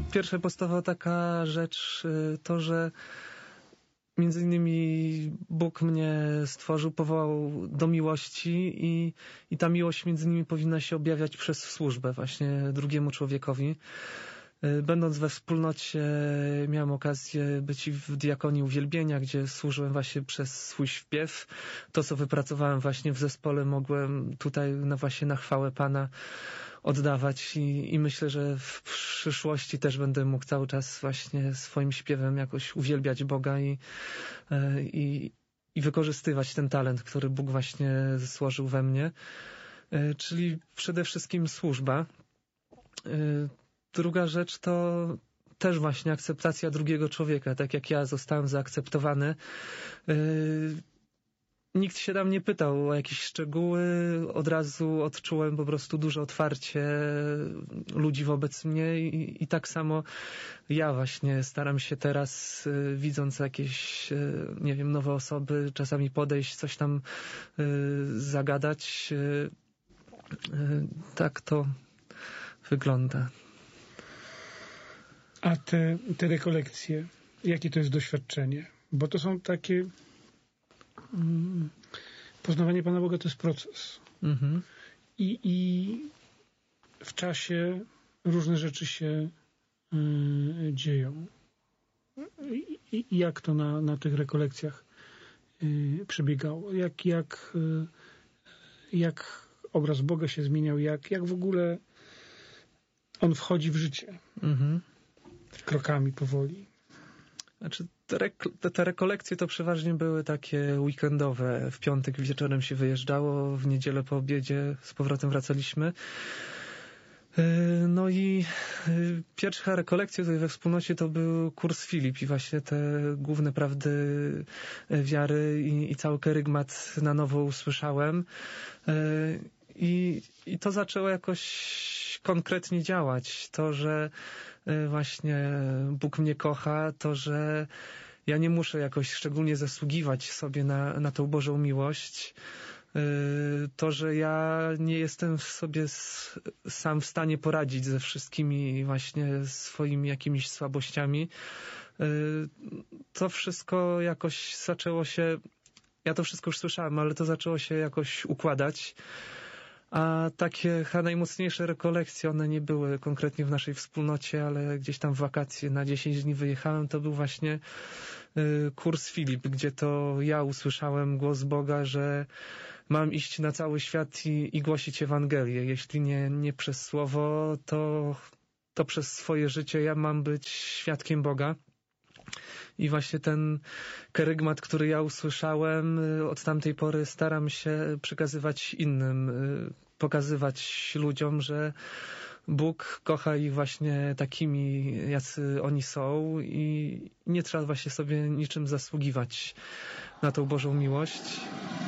pierwsza podstawowa taka rzecz to, że między innymi Bóg mnie stworzył, powołał do miłości i ta miłość między nimi powinna się objawiać przez służbę właśnie drugiemu człowiekowi. Będąc we wspólnocie miałem okazję być w diakonii uwielbienia, gdzie służyłem właśnie przez swój śpiew. To, co wypracowałem właśnie w zespole, mogłem tutaj właśnie na chwałę Pana oddawać i myślę, że w przyszłości też będę mógł cały czas właśnie swoim śpiewem jakoś uwielbiać Boga i wykorzystywać ten talent, który Bóg właśnie złożył we mnie. Czyli przede wszystkim służba. Druga rzecz to też właśnie akceptacja drugiego człowieka. Tak jak ja zostałem zaakceptowany. Nikt się tam nie pytał o jakieś szczegóły. Od razu odczułem po prostu duże otwarcie ludzi wobec mnie i tak samo ja właśnie staram się teraz, widząc jakieś, nie wiem, nowe osoby, czasami podejść, coś tam zagadać. Tak to wygląda. A te rekolekcje, jakie to jest doświadczenie? Bo to są takie... poznawanie Pana Boga to jest proces. Mhm. I w czasie różne rzeczy się dzieją. I jak to na tych rekolekcjach przebiegało? Jak obraz Boga się zmieniał? Jak w ogóle on wchodzi w życie? Mhm. Krokami powoli. Znaczy, te rekolekcje to przeważnie były takie weekendowe. W piątek wieczorem się wyjeżdżało, w niedzielę po obiedzie z powrotem wracaliśmy. No i pierwsza rekolekcja tutaj we wspólnocie to był kurs Filip i właśnie te główne prawdy wiary i cały kerygmat na nowo usłyszałem. I to zaczęło jakoś konkretnie działać. To, że właśnie Bóg mnie kocha, to, że ja nie muszę jakoś szczególnie zasługiwać sobie na tą Bożą miłość. To, że ja nie jestem sobie sam w stanie poradzić ze wszystkimi właśnie swoimi jakimiś słabościami. To wszystko jakoś zaczęło się, ja to wszystko już słyszałem, ale to zaczęło się jakoś układać. A takie najmocniejsze rekolekcje, one nie były konkretnie w naszej wspólnocie, ale gdzieś tam w wakacje na 10 dni wyjechałem, to był właśnie kurs Filip, gdzie to ja usłyszałem głos Boga, że mam iść na cały świat i głosić Ewangelię. Jeśli nie przez słowo, to przez swoje życie ja mam być świadkiem Boga. I właśnie ten kerygmat, który ja usłyszałem, od tamtej pory staram się przekazywać innym, pokazywać ludziom, że Bóg kocha ich właśnie takimi, jacy oni są i nie trzeba właśnie sobie niczym zasługiwać na tą Bożą miłość.